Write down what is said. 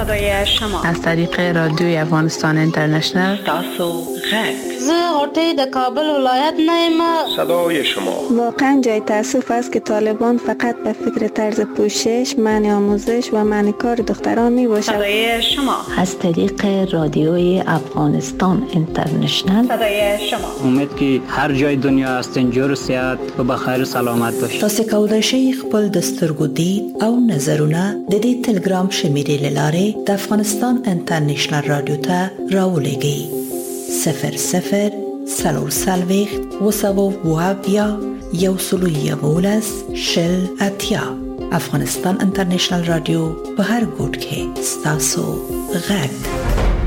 صدای شما از طریق رادیوی افغانستان اینترنشنل. تاسو غږ زه غوټۍ د کابل ولایت نه یم. صدای شما. واقعا جای تأسف است که طالبان فقط به فکر طرز پوشش، منع آموزش و منع کار دختران می باشد. صدای شما از طریق رادیوی افغانستان اینترنشنل. صدای شما. امید که هر جای دنیا هستین جور صحت و بخیر سلامت باشید. تاسو کولای شئ خپل د سترګو دید او نظرونه د دې ټلګرام شمیرې لاره د افغانستان انټرنیشنل رادیو ته راولېږئ. 00 صلورسلويخت وسوو وابیا یوسلویولس شل اتیا. افغانستان انټرنیشنل رادیو په هر ګوټ کې ستاسو غږ.